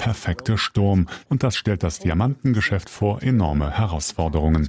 perfekte Sturm. Und das stellt das Diamantengeschäft vor enorme Herausforderungen.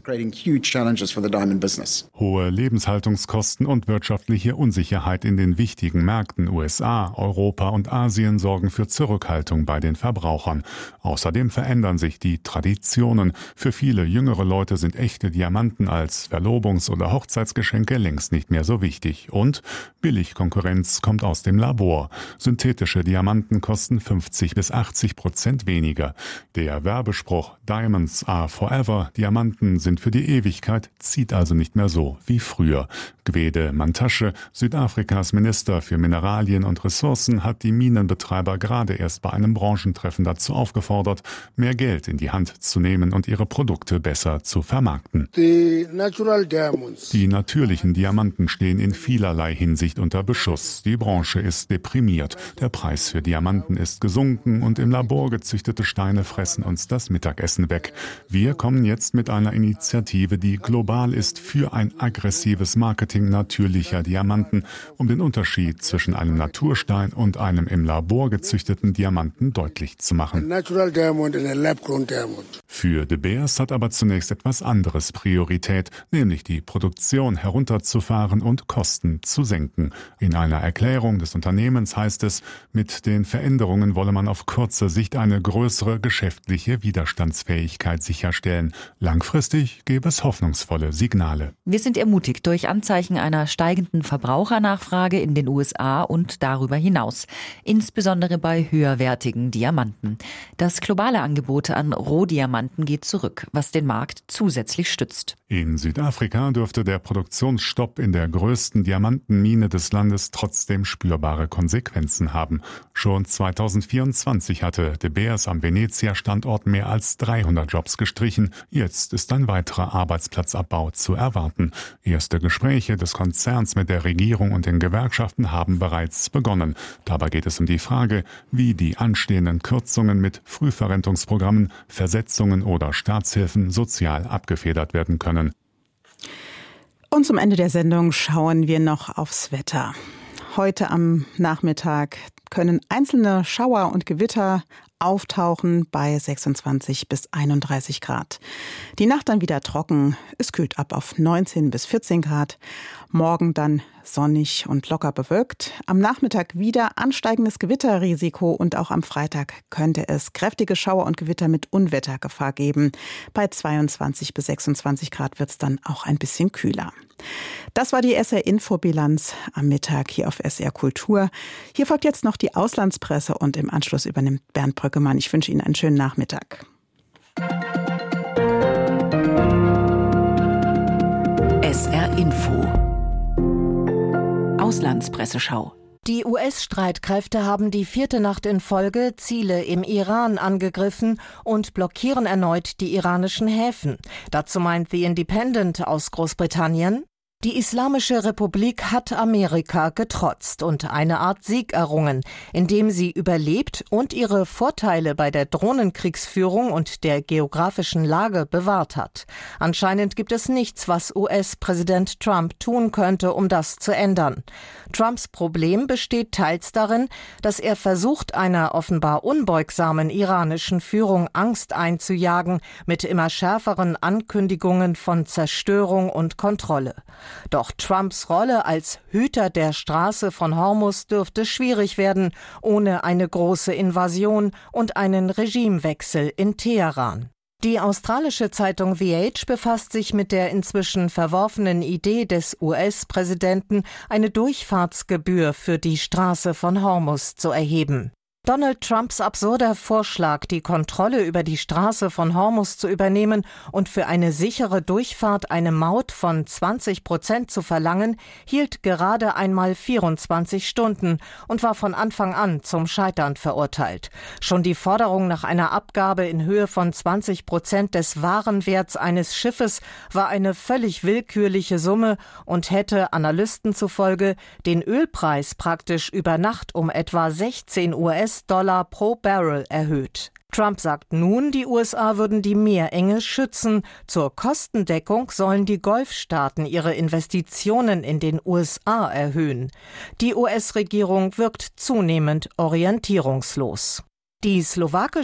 Hohe Lebenshaltungskosten und wirtschaftliche Unsicherheit in den wichtigen Märkten USA, Europa und Asien sorgen für Zurückhaltung bei den Verbrauchern. Außerdem verändern sich die Traditionen. Für viele jüngere Leute sind echte Diamanten als Verlobungs- oder Hochzeitsgeschenke längst nicht mehr so wichtig. Und Billigkonkurrenz kommt aus dem Labor. Synthetische Diamanten kosten 50-80% weniger. Der Werbespruch Diamonds are forever, Diamanten sind für die Ewigkeit, zieht also nicht mehr so wie früher. Gwede Mantashe, Südafrikas Minister für Mineralien und Ressourcen, hat die Minenbetreiber gerade erst bei einem Branchentreffen dazu aufgefordert, mehr Geld in die Hand zu nehmen und ihre Produkte besser zu vermarkten. Die natürlichen Diamanten stehen in vielerlei Hinsicht unter Beschuss. Die Branche ist deprimiert. Der Preis für Diamanten ist gesunken und im Labor gezüchtete Steine fressen uns das Mittagessen weg. Wir kommen jetzt mit einer Initiative, die global ist, für ein aggressives Marketing natürlicher Diamanten, um den Unterschied zwischen einem Naturstein und einem im Labor gezüchteten Diamanten deutlich zu machen. Für De Beers hat aber zunächst etwas anderes Priorität, nämlich die Produktion herunterzufahren und Kosten zu senken. In einer Erklärung des Unternehmens heißt es, mit den Veränderungen wolle man auf kurze Sicht eine größere geschäftliche Widerstandsfähigkeit sicherstellen. Langfristig gäbe es hoffnungsvolle Signale. Wir sind ermutigt durch Anzeichen einer steigenden Verbrauchernachfrage in den USA und darüber hinaus, insbesondere bei höherwertigen Diamanten. Das globale Angebot an Rohdiamanten geht zurück, was den Markt zusätzlich stützt. In Südafrika dürfte der Produktionsstopp in der größten Diamantenmine des Landes trotzdem spürbare Konsequenzen haben. Schon 2024 hatte De Beers am Venezia-Standort mehr als 300 Jobs gestrichen. Jetzt ist ein weiterer Arbeitsplatzabbau zu erwarten. Erste Gespräche des Konzerns mit der Regierung und den Gewerkschaften haben bereits begonnen. Dabei geht es um die Frage, wie die anstehenden Kürzungen mit Frühverrentungsprogrammen, Versetzungen oder Staatshilfen sozial abgefedert werden können. Und zum Ende der Sendung schauen wir noch aufs Wetter. Heute am Nachmittag können einzelne Schauer und Gewitter auftauchen bei 26 bis 31 Grad. Die Nacht dann wieder trocken. Es kühlt ab auf 19 bis 14 Grad. Morgen dann sonnig und locker bewölkt. Am Nachmittag wieder ansteigendes Gewitterrisiko und auch am Freitag könnte es kräftige Schauer und Gewitter mit Unwettergefahr geben. Bei 22 bis 26 Grad wird es dann auch ein bisschen kühler. Das war die SR-Info-Bilanz am Mittag hier auf SR Kultur. Hier folgt jetzt noch die Auslandspresse und im Anschluss übernimmt Bernd Bröckemann. Ich wünsche Ihnen einen schönen Nachmittag. SR-Info Auslandspresseschau. Die US-Streitkräfte haben die 4. Nacht in Folge Ziele im Iran angegriffen und blockieren erneut die iranischen Häfen. Dazu meint The Independent aus Großbritannien: Die Islamische Republik hat Amerika getrotzt und eine Art Sieg errungen, indem sie überlebt und ihre Vorteile bei der Drohnenkriegsführung und der geografischen Lage bewahrt hat. Anscheinend gibt es nichts, was US-Präsident Trump tun könnte, um das zu ändern. Trumps Problem besteht teils darin, dass er versucht, einer offenbar unbeugsamen iranischen Führung Angst einzujagen, mit immer schärferen Ankündigungen von Zerstörung und Kontrolle. Doch Trumps Rolle als Hüter der Straße von Hormuz dürfte schwierig werden, ohne eine große Invasion und einen Regimewechsel in Teheran. Die australische Zeitung The Age befasst sich mit der inzwischen verworfenen Idee des US-Präsidenten, eine Durchfahrtsgebühr für die Straße von Hormuz zu erheben. Donald Trumps absurder Vorschlag, die Kontrolle über die Straße von Hormuz zu übernehmen und für eine sichere Durchfahrt eine Maut von 20% zu verlangen, hielt gerade einmal 24 Stunden und war von Anfang an zum Scheitern verurteilt. Schon die Forderung nach einer Abgabe in Höhe von 20% des Warenwerts eines Schiffes war eine völlig willkürliche Summe und hätte Analysten zufolge den Ölpreis praktisch über Nacht um etwa 16 US-Dollar pro Barrel erhöht. Trump sagt nun, die USA würden die Meerenge schützen. Zur Kostendeckung sollen die Golfstaaten ihre Investitionen in den USA erhöhen. Die US-Regierung wirkt zunehmend orientierungslos. Die slowakische